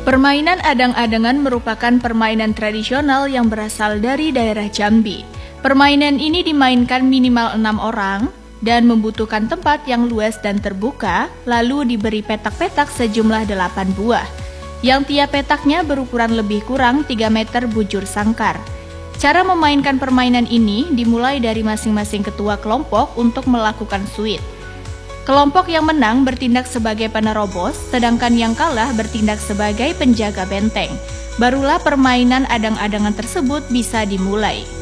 Permainan adang-adangan merupakan permainan tradisional yang berasal dari daerah Jambi. Permainan ini dimainkan minimal 6 orang dan membutuhkan tempat yang luas dan terbuka, lalu diberi petak-petak sejumlah 8 buah, yang tiap petaknya berukuran lebih kurang 3 meter bujur sangkar. Cara memainkan permainan ini dimulai dari masing-masing ketua kelompok untuk melakukan suit. Kelompok yang menang bertindak sebagai penerobos, sedangkan yang kalah bertindak sebagai penjaga benteng. Barulah permainan adang-adangan tersebut bisa dimulai.